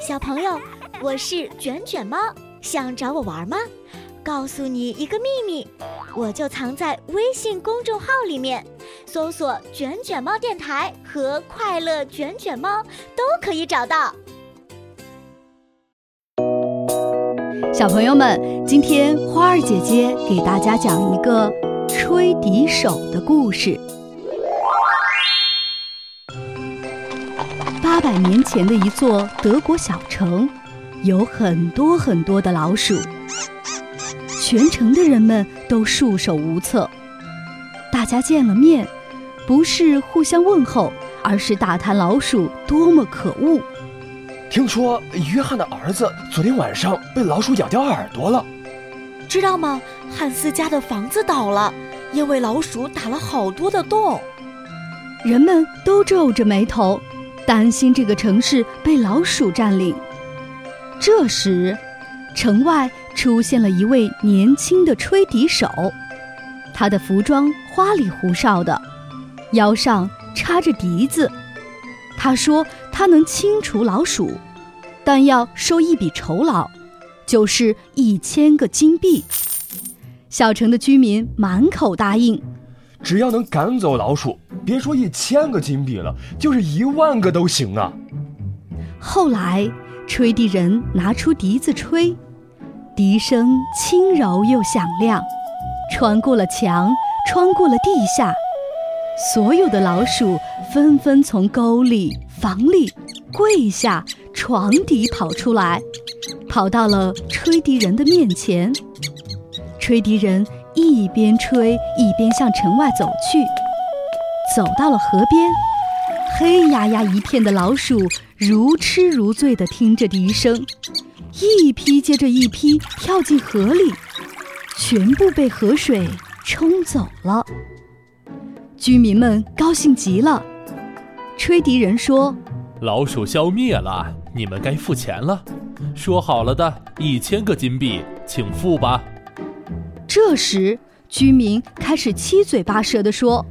小朋友，我是卷卷猫，想找我玩吗？告诉你一个秘密，我就藏在微信公众号里面，搜索卷卷猫电台和快乐卷卷猫都可以找到。 小朋友们，今天花儿姐姐给大家讲一个吹笛手的故事。800年前的一座德国小城，有很多很多的老鼠，全城的人们都束手无策。大家见了面，不是互相问候，而是大谈老鼠多么可恶。 听说约翰的儿子昨天晚上被老鼠咬掉耳朵了。 知道吗？汉斯家的房子倒了，因为老鼠打了好多的洞。 人们都皱着眉头，担心这个城市被老鼠占领。这时，城外出现了一位年轻的吹笛手，他的服装花里胡哨的，腰上插着笛子。他说他能清除老鼠，但要收一笔酬劳，就是1000个金币。小城的居民满口答应， 只要能赶走老鼠，别说1000个金币了，就是10000个都行啊。 后来吹笛人拿出笛子吹，笛声轻柔又响亮，穿过了墙，穿过了地下，所有的老鼠纷纷从沟里、房里、柜下、床底跑出来，跑到了吹笛人的面前。吹笛人一边吹一边向城外走去，走到了河边，黑压压一片的老鼠如痴如醉地听着笛声，一批接着一批跳进河里，全部被河水冲走了。居民们高兴极了。吹笛人说： 老鼠消灭了，你们该付钱了。说好了的1000个金币，请付吧。 这时，居民开始七嘴八舌地说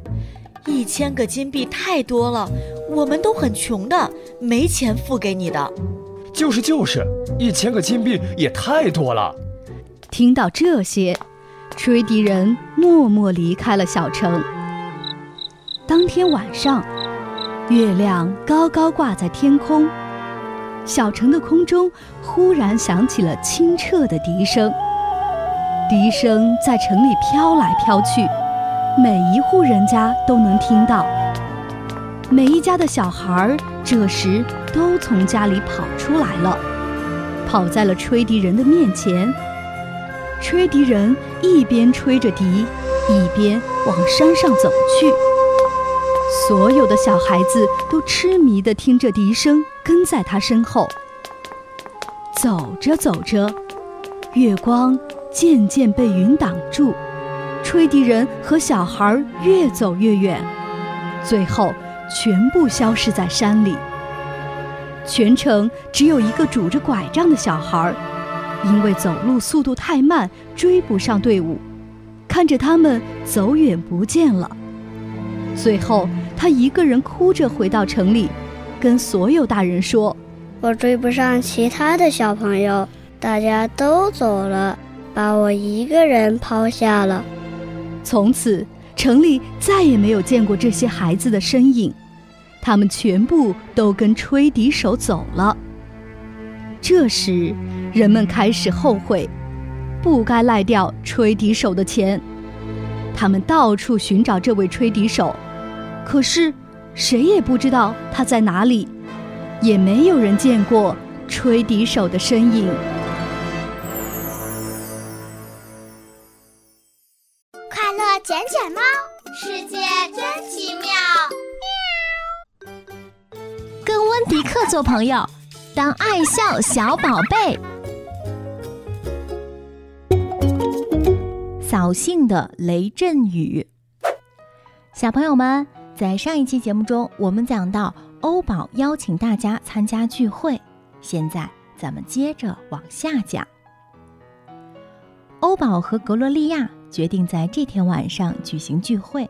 ：1000个金币太多了，我们都很穷的，没钱付给你的。 就是，1000个金币也太多了。 听到这些，吹笛人默默离开了小城。当天晚上，月亮高高挂在天空，小城的空中忽然响起了清澈的笛声。笛声在城里飘来飘去，每一户人家都能听到。每一家的小孩这时都从家里跑出来了，跑在了吹笛人的面前。吹笛人一边吹着笛，一边往山上走去。所有的小孩子都痴迷地听着笛声，跟在他身后。走着走着，月光渐渐被云挡住，吹笛人和小孩越走越远，最后全部消失在山里。全城只有一个拄着拐杖的小孩，因为走路速度太慢，追不上队伍，看着他们走远不见了。最后他一个人哭着回到城里，跟所有大人说： 我追不上其他的小朋友，大家都走了，把我一个人抛下了。 从此城里再也没有见过这些孩子的身影，他们全部都跟吹笛手走了。这时人们开始后悔，不该赖掉吹笛手的钱。他们到处寻找这位吹笛手，可是谁也不知道他在哪里，也没有人见过吹笛手的身影。 快乐卷卷猫，世界真奇妙。 跟温迪克做朋友，当爱笑小宝贝。扫兴的雷阵雨。小朋友们，在上一期节目中，我们讲到欧宝邀请大家参加聚会，现在咱们接着往下讲。欧宝和格洛丽亚决定在这天晚上举行聚会。